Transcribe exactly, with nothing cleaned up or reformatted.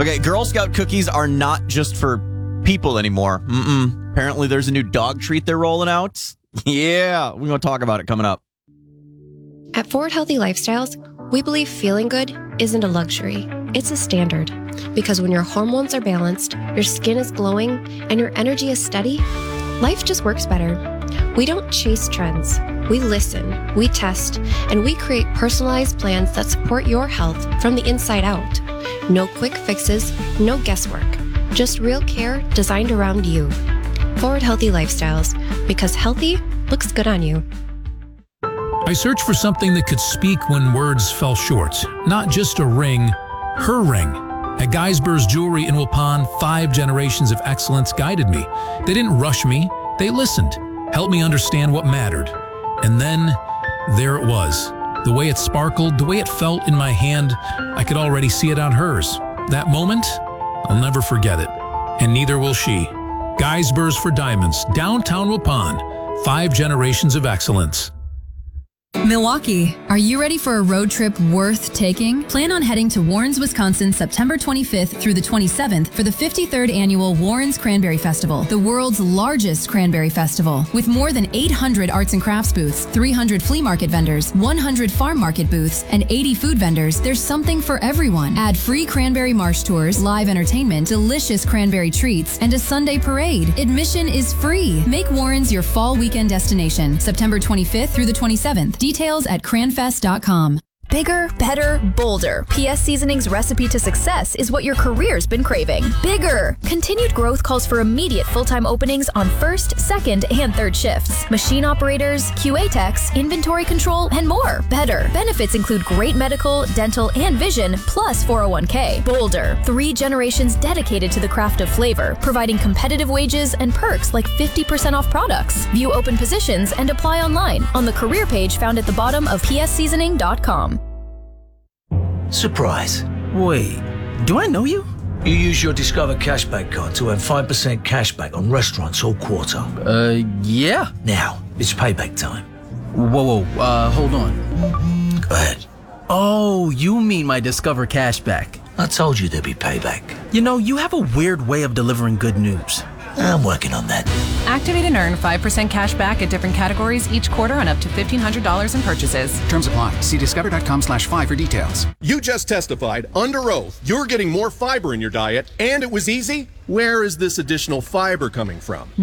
Okay, Girl Scout cookies are not just for people anymore. Mm-mm. Apparently, there's a new dog treat they're rolling out. Yeah, we're going to talk about it coming up. At Forward Healthy Lifestyles, we believe feeling good isn't a luxury. It's a standard. Because when your hormones are balanced, your skin is glowing, and your energy is steady, life just works better. We don't chase trends. We listen, we test, and we create personalized plans that support your health from the inside out. No quick fixes, no guesswork. Just real care designed around you. Forward Healthy Lifestyles, because healthy looks good on you. I searched for something that could speak when words fell short. Not just a ring, her ring. At Geisber's Jewelry in Waupun, five generations of excellence guided me. They didn't rush me, they listened, helped me understand what mattered. And then, there it was. The way it sparkled, the way it felt in my hand, I could already see it on hers. That moment, I'll never forget it. And neither will she. Geisber's for Diamonds, downtown Waupun. Five generations of excellence. Milwaukee, are you ready for a road trip worth taking? Plan on heading to Warrens, Wisconsin, September twenty-fifth through the twenty-seventh for the fifty-third Annual Warrens Cranberry Festival, the world's largest cranberry festival. With more than eight hundred arts and crafts booths, three hundred flea market vendors, one hundred farm market booths, and eighty food vendors, there's something for everyone. Add free cranberry marsh tours, live entertainment, delicious cranberry treats, and a Sunday parade. Admission is free. Make Warrens your fall weekend destination, September twenty-fifth through the twenty-seventh. Details at cranfest dot com. Bigger, better, bolder. P S Seasoning's recipe to success is what your career's been craving. Bigger! Continued growth calls for immediate full-time openings on first, second, and third shifts. Machine operators, Q A techs, inventory control, and more. Better. Benefits include great medical, dental, and vision, plus four oh one k. Bolder. Three generations dedicated to the craft of flavor, providing competitive wages and perks like fifty percent off products. View open positions and apply online on the career page found at the bottom of p s seasoning dot com. Surprise. Wait, do I know you? You use your Discover Cashback card to earn five percent cashback on restaurants all quarter. Uh, yeah. Now, it's payback time. Whoa, whoa, uh, hold on. Go ahead. Oh, you mean my Discover Cashback. I told you there'd be payback. You know, you have a weird way of delivering good news. I'm working on that. Activate and earn five percent cash back at different categories each quarter on up to fifteen hundred dollars in purchases. Terms apply. See discover.com slash five for details. You just testified under oath you're getting more fiber in your diet, and it was easy? Where is this additional fiber coming from?